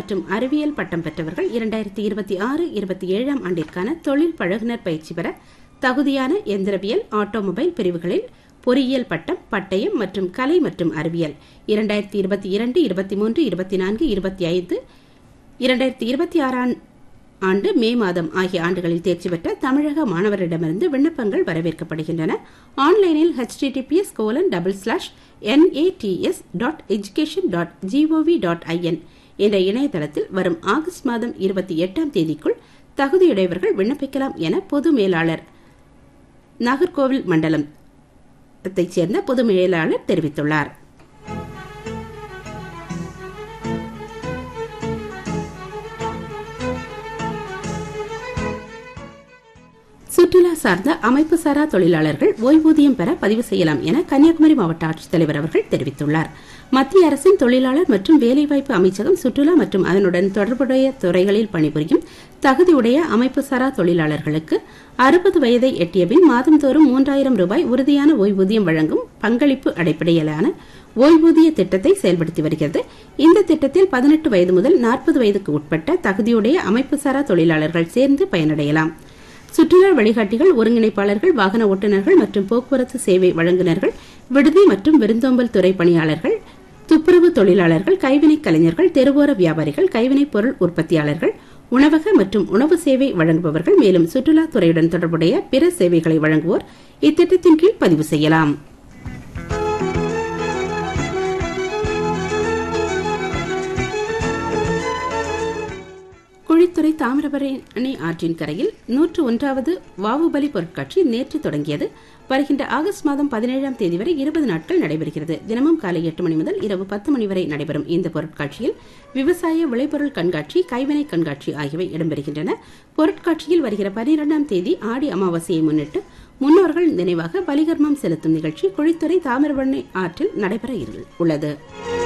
மற்றும் அறிவியல் பட்டம் பெற்றவர்கள் 2026-27 ஆண்டிற்கான தொழில் பழகுனர் பயிற்சி பெற தகுதியான எந்திரவியல், ஆட்டோமொபைல் பிரிவுகளில் பொறியியல் பட்டம், பட்டயம் மற்றும் கலை மற்றும் அறிவியல் 2022, 23, 24, 25, 2026 ஆண்டு மே மாதம் ஆகிய ஆண்டுகளில் தேர்ச்சி பெற்ற தமிழக மாணவரிடமிருந்து விண்ணப்பங்கள் வரவேற்கப்படுகின்றன. ஆன்லைனில் https://nats.education.gov.in என்ற இணையதளத்தில் வரும் ஆகஸ்ட் மாதம் 28ஆம் தேதிக்குள் தகுதியுடையவர்கள் விண்ணப்பிக்கலாம் என பொது மேலாளர் நாகர்கோவில் மண்டலத்தைச் சேர்ந்த பொது மேலாளர் தெரிவித்துள்ளார். சுற்றுலா சார்ந்த அமைப்பு சாரா தொழிலாளர்கள் ஓய்வூதியம் பெற பதிவு செய்யலாம் என கன்னியாகுமரி மாவட்ட ஆட்சித்தலைவர் அவர்கள் தெரிவித்துள்ளார். மத்திய அரசின் தொழிலாளர் மற்றும் வேலைவாய்ப்பு அமைச்சகம் சுற்றுலா மற்றும் அதனுடன் தொடர்புடைய துறைகளில் பணிபுரியும் தகுதியுடைய அமைப்பு சாரா தொழிலாளர்களுக்கு 60 வயதை எட்டியபின் மாதந்தோறும் 3000 ரூபாய் உறுதியான ஓய்வூதியம் வழங்கும் பங்களிப்பு அடிப்படையிலான ஓய்வூதிய திட்டத்தை செயல்படுத்தி வருகிறது. இந்த திட்டத்தில் 18 வயது முதல் 40 வயதுக்கு உட்பட்ட தகுதியுடைய அமைப்பு சாரா தொழிலாளர்கள் சேர்ந்து பயனடையலாம். சுற்றுலா வழிகாட்டிகள், ஒருங்கிணைப்பாளர்கள், வாகன ஓட்டுநர்கள் மற்றும் போக்குவரத்து சேவை வழங்குநர்கள், விடுதி மற்றும் விருந்தோம்பல் துறை பணியாளர்கள், துப்புரவு தொழிலாளர்கள், கைவினைக் கலைஞர்கள், தெருவோர வியாபாரிகள், கைவினைப் பொருள் உற்பத்தியாளர்கள், உணவக மற்றும் உணவு சேவை வழங்குபவர்கள், மேலும் சுற்றுலாத் துறையுடன் தொடர்புடைய பிற சேவைகளை வழங்குவோர் இத்திட்டத்தின் கீழ் பதிவு செய்யலாம். குழித்துறை தாமிரபரணி ஆற்றின் கரையில் 101வது வாவுபலி பொருட்காட்சி நேற்று தொடங்கியது. வருகின்ற ஆகஸ்ட் மாதம் 17ஆம் தேதி வரை 20 நாட்கள் நடைபெறுகிறது. தினமும் காலை 8 மணி முதல் இரவு 10 மணி வரை நடைபெறும் இந்த பொருட்காட்சியில் விவசாய விளைபொருள் கண்காட்சி, கைவினை கண்காட்சி ஆகியவை இடம்பெறுகின்றன. பொருட்காட்சியில் வருகிற 12ஆம் தேதி ஆடி அமாவாசையை முன்னிட்டு முன்னோர்கள் நினைவாக பலிகர்மம் செலுத்தும் நிகழ்ச்சி குழித்துறை தாமிரபரணி ஆற்றில் நடைபெற உள்ளது.